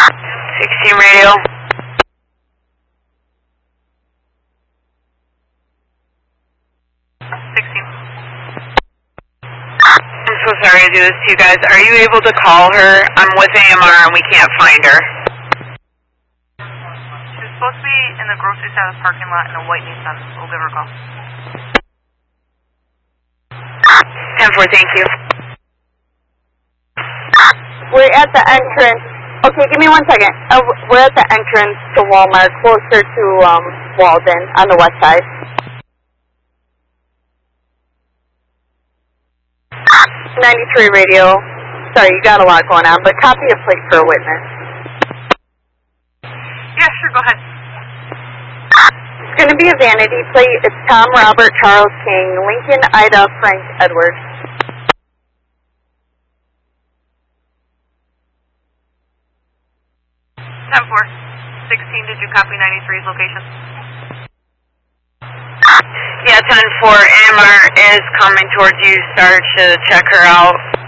16 radio. I'm so sorry to do this to you guys. Are you able to call her? I'm with AMR and we can't find her. She's supposed to be in the grocery side of the parking lot in a white Nissan. We'll give her a call. 10-4, thank you. We're at the entrance. Okay, give me 1 second. We're at the entrance to Walmart, closer to Walden on the west side. 93 radio. Sorry, you got a lot going on, but copy a plate for a witness. Yeah, sure, go ahead. It's going to be a vanity plate. It's Tom Robert Charles King, Lincoln Ida Frank Edward. Ten-4. 16, did you copy 93's location? Yeah, 10-4, AMR is coming towards you. Start to check her out.